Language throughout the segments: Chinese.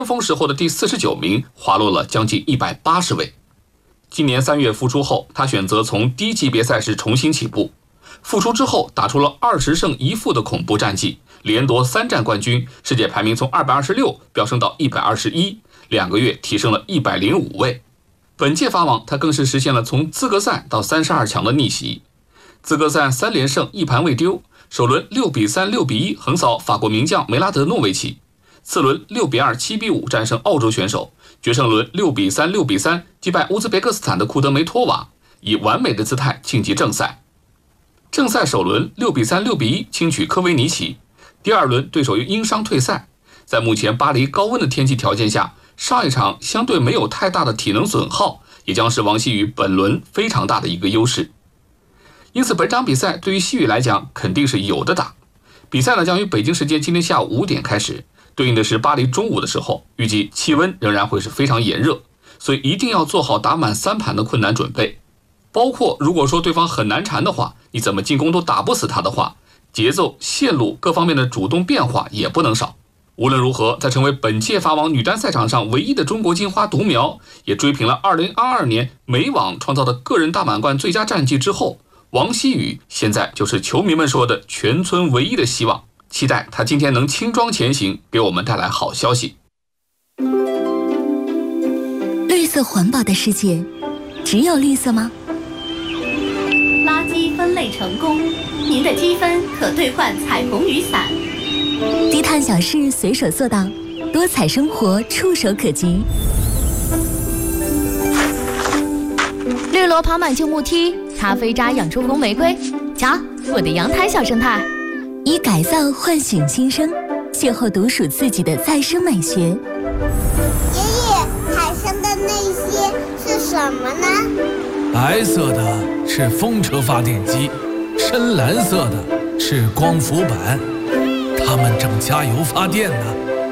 峰时候的第49名，滑落了将近180位。今年3月复出后，他选择从低级别赛事重新起步。复出之后，打出了20胜1负的恐怖战绩，连夺3站冠军，世界排名从226飙升到121，2个月提升了105位。本届法网，他更是实现了从资格赛到32强的逆袭。资格赛3连胜，1盘未丢，首轮6比3、6比1横扫法国名将梅拉德诺维奇，次轮6比2、7比5战胜澳洲选手，决胜轮6比3、6比3击败乌兹别克斯坦的库德梅托娃，以完美的姿态晋级正赛。正赛首轮6比3、6比1轻取科维尼奇，第二轮对手又因伤退赛。在目前巴黎高温的天气条件下，上一场相对没有太大的体能损耗，也将是王希雨本轮非常大的一个优势。因此本场比赛对于希雨来讲肯定是有的打。比赛呢将于北京时间今天下午5点开始，对应的是巴黎中午的时候，预计气温仍然会是非常炎热，所以一定要做好打满3盘的困难准备。包括如果说对方很难缠的话，你怎么进攻都打不死他的话，节奏、线路各方面的主动变化也不能少。无论如何，在成为本届法网女单赛场上唯一的中国金花独苗，也追平了2022年美网创造的个人大满贯最佳战绩之后，王希雨现在就是球迷们说的全村唯一的希望。期待她今天能轻装前行，给我们带来好消息。 绿色环保的世界，只有绿色吗？ 垃圾分类成功，您的积分可兑换彩虹雨伞。 低碳小事随手做到，多彩生活触手可及。 绿萝爬满旧木梯，咖啡渣养出红玫瑰。瞧，我的阳台小生态。 以改造唤醒新生，邂逅独属自己的再生美学。 爷爷，海上的那些是什么呢？ 白色的是风车发电机，深蓝色的是光伏板，它们正加油发电呢。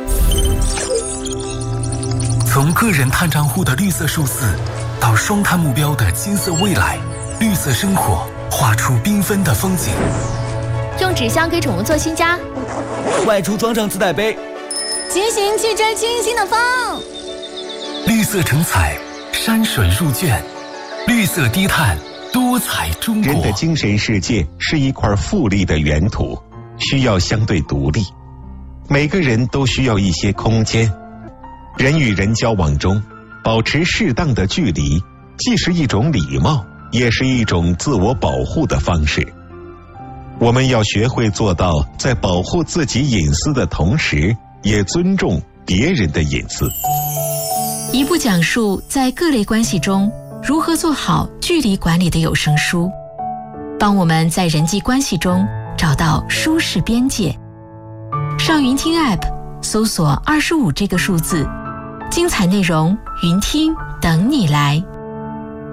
从个人碳账户的绿色数字，到双碳目标的金色未来，绿色生活画出缤纷的风景。 用纸箱给宠物做新家， 外出装上自带杯， 骑行去追清新的风。 绿色成彩，山水入卷，绿色低碳，多彩中国。 人的精神世界是一块富丽的原土，需要相对独立。每个人都需要一些空间。人与人交往中，保持适当的距离，既是一种礼貌，也是一种自我保护的方式。我们要学会做到在保护自己隐私的同时，也尊重别人的隐私。 一部讲述在各类关系中如何做好距离管理的有声书，帮我们在人际关系中找到舒适边界。上云听 App 搜索25这个数字，精彩内容云听等你来。